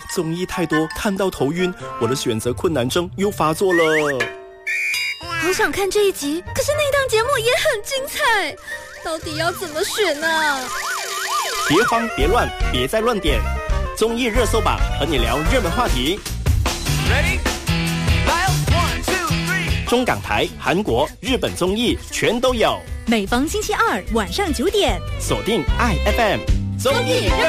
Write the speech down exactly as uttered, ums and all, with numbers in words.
综艺太多，看到头晕，我的选择困难症又发作了。 好想看这一集，可是那档节目也很精彩，到底要怎么选呢？ 别慌别乱，别再乱点，综艺热搜榜和你聊热门话题。Ready? One, two, three. 中港台、韩国、日本综艺全都有。 每逢星期二晚上九点， 锁定 I F M 综艺热